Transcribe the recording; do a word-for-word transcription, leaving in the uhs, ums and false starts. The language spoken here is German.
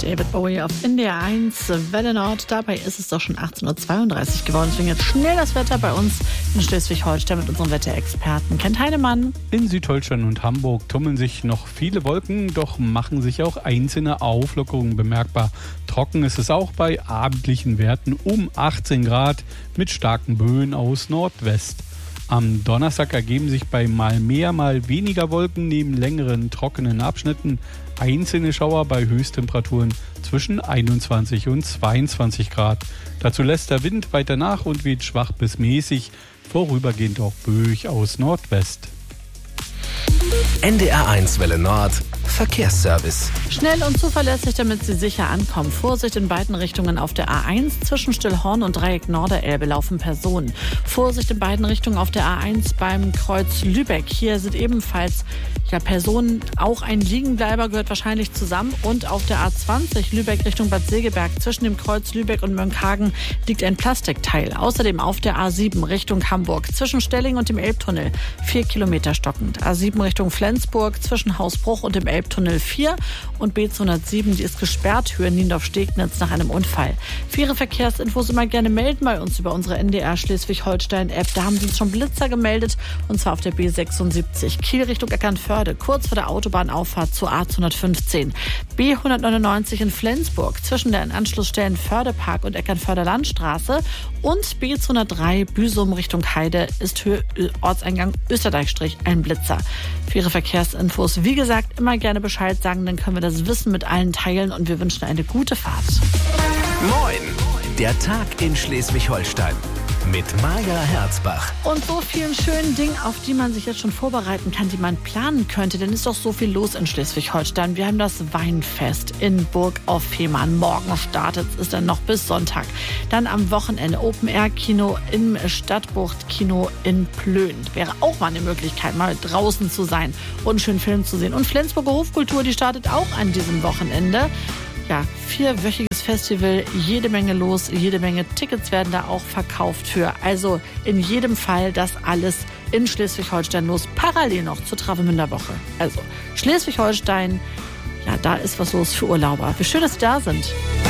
David Bowie auf N D R eins, Welle Nord. Dabei ist es doch schon achtzehn Uhr zweiunddreißig geworden. Deswegen jetzt schnell das Wetter bei uns in Schleswig-Holstein mit unserem Wetterexperten Kent Heinemann. In Südholstein und Hamburg tummeln sich noch viele Wolken, doch machen sich auch einzelne Auflockerungen bemerkbar. Trocken ist es auch bei abendlichen Werten um achtzehn Grad mit starken Böen aus Nordwest. Am Donnerstag ergeben sich bei mal mehr, mal weniger Wolken neben längeren trockenen Abschnitten einzelne Schauer bei Höchsttemperaturen zwischen einundzwanzig und zweiundzwanzig Grad. Dazu lässt der Wind weiter nach und weht schwach bis mäßig, vorübergehend auch böig aus Nordwest. N D R eins Welle Nord Verkehrsservice. Schnell und zuverlässig, damit Sie sicher ankommen. Vorsicht in beiden Richtungen auf der A eins. Zwischen Stillhorn und Dreieck Norderelbe laufen Personen. Vorsicht in beiden Richtungen auf der A eins beim Kreuz Lübeck. Hier sind ebenfalls ja, Personen. Auch ein Liegenbleiber gehört wahrscheinlich zusammen. Und auf der A zwanzig Lübeck Richtung Bad Segeberg zwischen dem Kreuz Lübeck und Mönckehagen liegt ein Plastikteil. Außerdem auf der A sieben Richtung Hamburg zwischen Stelling und dem Elbtunnel vier Kilometer stockend. A sieben Richtung Flensburg zwischen Hausbruch und dem Elbtunnel vier und B zweihundertsieben, die ist gesperrt, Höhe Niendorf-Stegnitz nach einem Unfall. Für Ihre Verkehrsinfos immer gerne melden bei uns über unsere N D R Schleswig-Holstein-App. Da haben Sie uns schon Blitzer gemeldet und zwar auf der B sechsundsiebzig. Kiel Richtung Eckernförde, kurz vor der Autobahnauffahrt zur A zweihundertfünfzehn. B hundertneunundneunzig in Flensburg zwischen den Anschlussstellen Fördepark und Eckernförder Landstraße und B zweihundertdrei Büsum Richtung Heide ist Höhe Ortseingang Österdeich-Strich ein Blitzer. Für Ihre Verkehrsinfos, wie gesagt, immer gerne Bescheid sagen, dann können wir das Wissen mit allen teilen und wir wünschen eine gute Fahrt. Moin, der Tag in Schleswig-Holstein mit Maja Herzbach. Und so vielen schönen Dingen, auf die man sich jetzt schon vorbereiten kann, die man planen könnte, denn ist doch so viel los in Schleswig-Holstein. Wir haben das Weinfest in Burg auf Fehmarn. Morgen startet es dann noch bis Sonntag. Dann am Wochenende Open-Air-Kino im Stadtbucht-Kino in Plön. Wäre auch mal eine Möglichkeit, mal draußen zu sein und einen schönen Film zu sehen. Und Flensburger Hofkultur, die startet auch an diesem Wochenende. Ja, vierwöchiges Festival, jede Menge los, jede Menge Tickets werden da auch verkauft für. Also in jedem Fall das alles in Schleswig-Holstein los, parallel noch zur Travemünder Woche. Also Schleswig-Holstein, ja, da ist was los für Urlauber. Wie schön, dass Sie da sind.